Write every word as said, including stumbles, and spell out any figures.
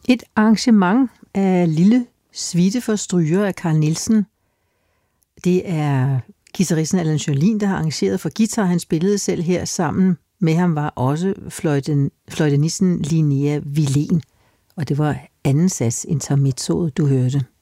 Et arrangement af Lille Suite for stryger af Carl Nielsen. Det er guitaristen Allan Sjølin, der har arrangeret for guitar. Han spillede selv her. Sammen med ham var også fløjten, fløjtenisten Linnea Vilen. Og det var anden sats intermezzoet, du hørte.